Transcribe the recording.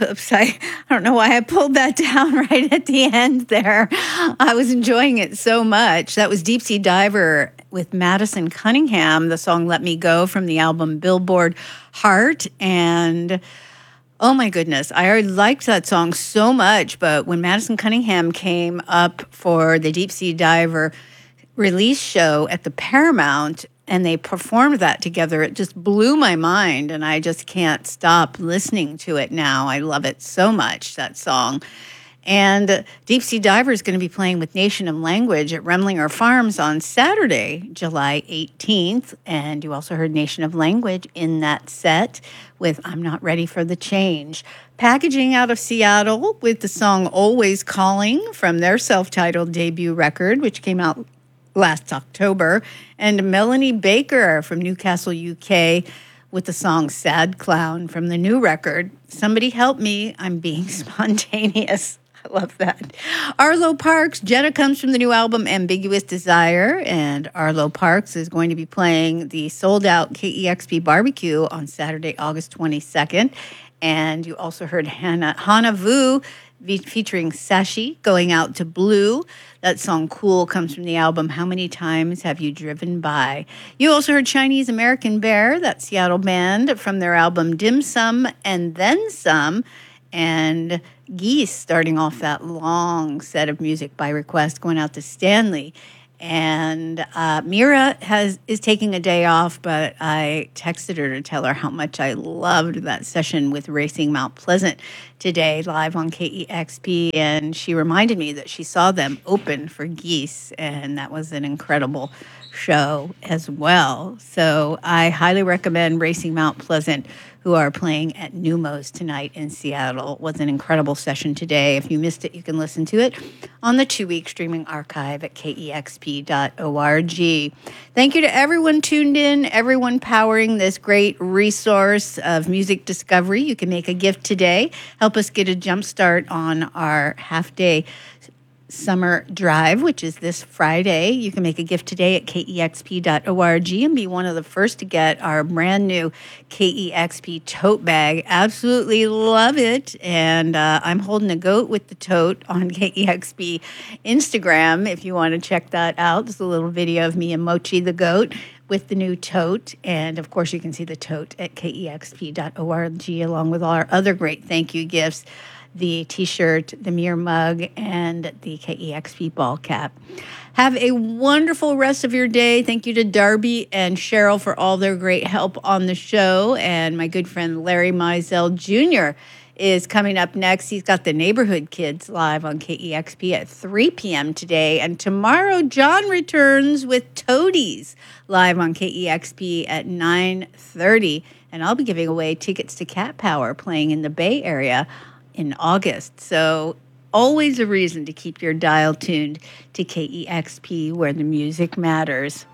Oops, I don't know why I pulled that down right at the end there. I was enjoying it so much. That was Deep Sea Diver with Madison Cunningham, the song Let Me Go from the album Billboard Heart. And oh my goodness, I already liked that song so much. But when Madison Cunningham came up for the Deep Sea Diver release show at the Paramount and they performed that together, it just blew my mind. And I just can't stop listening to it now. I love it so much, that song. And Deep Sea Diver is going to be playing with Nation of Language at Remlinger Farms on Saturday, July 18th. And you also heard Nation of Language in that set with I'm Not Ready for the Change. Packaging out of Seattle with the song Always Calling from their self-titled debut record, which came out last October. And Melanie Baker from Newcastle, UK, with the song Sad Clown from the new record. Somebody help me, I'm being spontaneous. I love that. Arlo Parks, Jetta comes from the new album Ambiguous Desire, and Arlo Parks is going to be playing the sold-out KEXP Barbecue on Saturday, August 22nd. And you also heard Hana Vu featuring Sashi, Going Out to Blue. That song Cool comes from the album How Many Times Have You Driven By? You also heard Chinese American Bear, that Seattle band, from their album Dim Sum and Then Some. And Geese starting off that long set of music by request going out to Stanley. And Mira is taking a day off, but I texted her to tell her how much I loved that session with Racing Mount Pleasant today, live on KEXP. And she reminded me that she saw them open for Geese, and that was an incredible show as well. So I highly recommend Racing Mount Pleasant, who are playing at Numos tonight in Seattle. It was an incredible session today. If you missed it, you can listen to it on the 2-week streaming archive at kexp.org. Thank you to everyone tuned in, everyone powering this great resource of music discovery. You can make a gift today. Help us get a jump start on our half-day summer drive, which is this Friday. You can make a gift today at kexp.org and be one of the first to get our brand new KEXP tote bag. Absolutely love it. And I'm holding a goat with the tote on KEXP Instagram if you want to check that out. There's a little video of me and Mochi the goat with the new tote. And of course, you can see the tote at kexp.org along with all our other great thank you gifts, the T-shirt, the Mir mug, and the KEXP ball cap. Have a wonderful rest of your day. Thank you to Darby and Cheryl for all their great help on the show. And my good friend Larry Mizell Jr. is coming up next. He's got the Neighborhood Kids live on KEXP at 3 p.m. today. And tomorrow, John returns with Toadies live on KEXP at 9:30. And I'll be giving away tickets to Cat Power playing in the Bay Area in August. So always a reason to keep your dial tuned to KEXP where the music matters.